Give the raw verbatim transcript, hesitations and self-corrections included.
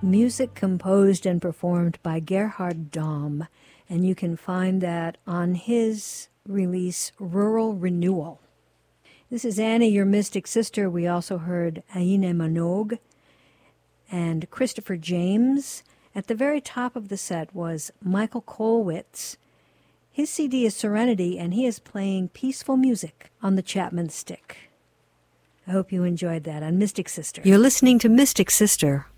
music composed and performed by Gerhard Daum, and you can find that on his release, Rural Renewal. This is Annie, your mystic sister. We also heard Aine Minogue and Christopher James. At the very top of the set was Michael Kolwitz. His C D is Serenity, and he is playing peaceful music on the Chapman stick. I hope you enjoyed that on Mystic Sister. You're listening to Mystic Sister